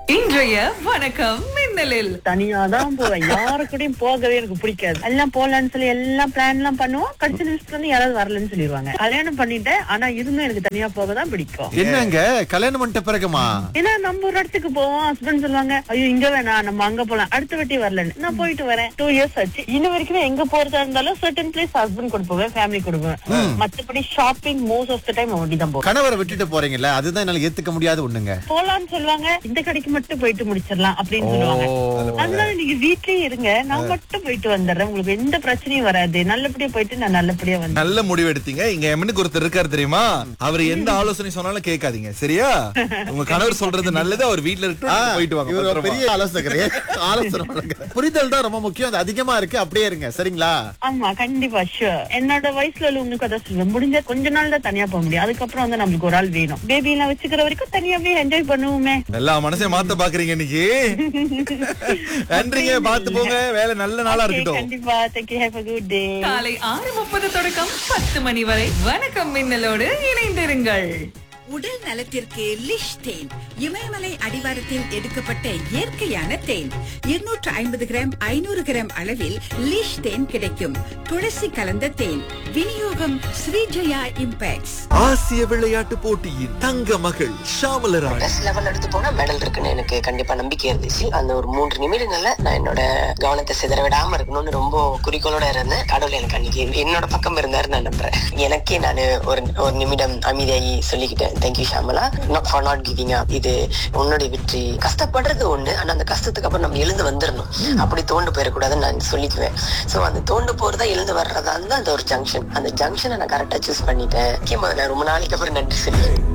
இன்றைய வணக்கம் மின்னலில் தனியா தான் போவேன். யாரு கூடயும் போகவே எனக்கு பிடிக்காது. எல்லாம் போலான்னு சொல்லி எல்லாம் பிளான் எல்லாம் பண்ணுவோம். கடைசி நிமிஷத்துல இருந்து யாராவது வரலன்னு சொல்லிடுவாங்க. கல்யாணம் பண்ணிட்டேன், ஆனா இருந்தும் எனக்கு தனியா போக தான் பிடிக்கும். என்னங்க கல்யாணம் பண்ணிட்ட பிறகுமா? ஏன்னா நம்ம ஒரு இடத்துக்கு போவோம், ஹஸ்பண்ட் சொல்லுவாங்க ஐயோ இங்க வேணாம் நம்ம அங்க போலாம், அடுத்த வாட்டி வரலன்னு. நான் போயிட்டு வரேன். 2 years ஆச்சு. இன்ன வரைக்கும் எங்க போறதா இருந்தாலும் சர்டன் பிளேஸ் ஹஸ்பண்ட் கூட போவேன், ஃபேமிலி கூட போவேன். மத்தபடி shopping most of the time அப்படி தான் போவேன். கணவரை விட்டுட்டு போறீங்கல்ல, அதுதான் என்னால ஏத்துக்க முடியாத ஒண்ணுங்க. போலான்னு சொல்லுவாங்க, இந்த கடைக்கு மட்டும் போயிட்டு முடிச்சிடலாம் அப்படின்னு சொல்லுவாங்க. அதனால நீங்க வீட்லயே இருங்க, நான் மட்டும் போயிட்டு வந்துடுறேன், உங்களுக்கு எந்த பிரச்சனையும் வராது, நல்லபடியா போயிட்டு நான் நல்லபடியா வந்து. நல்ல முடிவு எடுத்தீங்க. இங்க எம்னுக்கு ஒருத்தர் இருக்காரு தெரியுமா, அவர் எந்த ஆலோசனை சொன்னாலும் கேட்காதீங்க, சரியா? உங்க கணவர் சொல்றது நல்லது, அவர் வீட்டுல இருக்கு, போயிட்டு வாங்க. இவர் ஒரு பத்திரமா. பெரிய ஆலோசகரே. ஆலோசனை வழங்குறார். புரிதல் தான் ரொம்ப முக்கியம். அது அதிகமா இருக்கு, அப்படியே இருங்க சரிங்களா? ஆமா கண்டிப்பா ஷூர். என்னோட வயசுல உள்ளவங்களுக்கு அதான் சொல்லுவேன், முடிஞ்ச கொஞ்ச நாள் தான் தனியா போக முடியும், அதுக்கப்புறம் வந்து நம்மளுக்கு ஒரு ஆள் வேணும். பேபி எல்லாம் வச்சுக்கிற வரைக்கும் தனியாவே என்ஜாய் பண்ணுவோமே. எல்லா மனசையும் மாத்த பாக்குறீங்க இன்னைக்கு. நன்றிங்க, பாத்து போங்க, வேலை நல்ல நாளா Okay, இருக்கட்டும். கண்டிப்பா. Thank you. Have a good day. காலை 6:30 தொடக்கம் 10 மணி வரை வணக்கம் மின்னலோடு இணைந்திருங்கள். உடல் நலத்திற்கு லிஷ் தேன், இமயமலை அடிவாரத்தில் எடுக்கப்பட்ட இயற்கையான தேன். 250 கிராம் 500 கிராம் அளவில் லிஷ் தேன் கிடைக்கும். துளசி கலந்த தேன். விநியோகம் ஸ்ரீஜயா இம்பேக்ட்ஸ். ஆசிய விளையாட்டு போட்டியின் தங்க மகள் ஷாமலராணி. பெஸ்ட் லெவல் எடுத்து போனா மெடல் இருக்குன்னு எனக்கு கண்டிப்பா நம்பிக்கை இருந்துச்சு. அந்த ஒரு 3 நிமிடங்கள்ல நான் என்னோட கவனத்தை சிதற விடாம இருக்கணும்னு ரொம்ப குறிக்கோளோட இருந்தேன். கடவுள் எனக்கு அன்னைக்கு என்னோட பக்கம் இருந்தாரு நான் நம்புறேன். எனக்கே நான் ஒரு நிமிடம் அமைதியாகி சொல்லிக்கிட்டேன், thank you Shyamala, not for not giving up. இது உன்னுடைய வெற்றி. கஷ்டப்படுறது ஒண்ணு, ஆனா அந்த கஷ்டத்துக்கு அப்புறம் நம்ம எழுந்து வந்துடணும். அப்படி தோண்டு போயிடக்கூடாதுன்னு நான் சொல்லிக்குவேன். சோ அந்த தோண்டு போறதா எழுந்து வர்றதா இருந்தா அந்த ஒரு ஜங்ஷன், அந்த ஜங்ஷனை நான் கரெக்டா சூஸ் பண்ணிட்டேன். முக்கியமா நான் ரொம்ப நாளைக்கு அப்புறம் நன்றி சொல்லுவேன்.